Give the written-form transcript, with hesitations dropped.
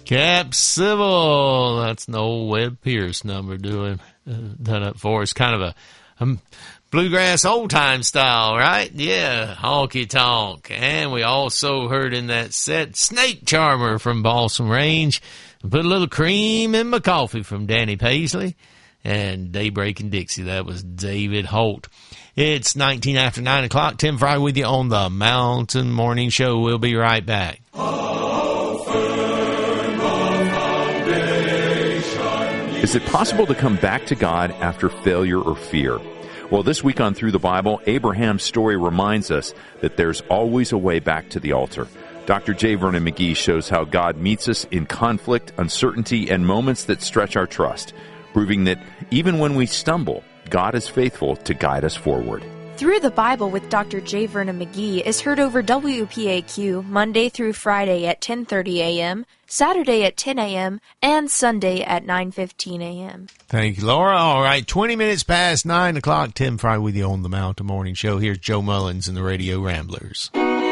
Cap Civil. That's an old Webb Pierce number done up for us. Kind of a bluegrass old-time style, right? Yeah, honky tonk. And we also heard in that set Snake Charmer from Balsam Range. Put a little cream in my coffee from Danny Paisley. And Daybreak and Dixie, that was David Holt. It's 19 after 9 o'clock. Tim Fry with you on the Mountain Morning Show. We'll be right back. Is it possible to come back to God after failure or fear? Well, this week on Through the Bible, Abraham's story reminds us that there's always a way back to the altar. Dr. J. Vernon McGee shows how God meets us in conflict, uncertainty, and moments that stretch our trust, proving that even when we stumble, God is faithful to guide us forward. Through the Bible with Dr. J. Vernon McGee is heard over WPAQ Monday through Friday at 10:30 a.m., Saturday at 10 a.m., and Sunday at 9:15 a.m. Thank you, Laura. All right, 20 minutes past 9 o'clock. Tim Fry with you on the Mountain Morning Show. Here's Joe Mullins and the Radio Ramblers.